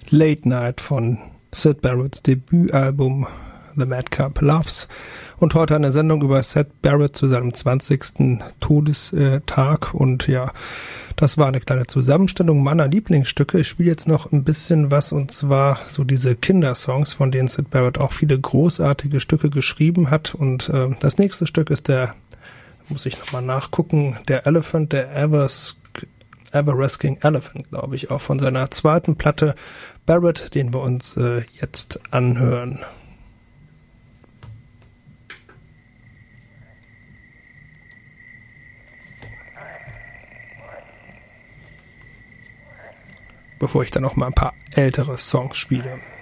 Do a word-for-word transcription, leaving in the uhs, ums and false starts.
Late Night von Syd Barretts Debütalbum The Madcap Loves und heute eine Sendung über Syd Barrett zu seinem zwanzigsten Todestag und ja, das war eine kleine Zusammenstellung meiner Lieblingsstücke. Ich spiele jetzt noch ein bisschen was und zwar so diese Kindersongs, von denen Syd Barrett auch viele großartige Stücke geschrieben hat und äh, das nächste Stück ist der, muss ich nochmal nachgucken, der Elephant, der Evers Everlasting Elephant, glaube ich, auch von seiner zweiten Platte Barrett, den wir uns äh, jetzt anhören. Bevor ich dann noch mal ein paar ältere Songs spiele.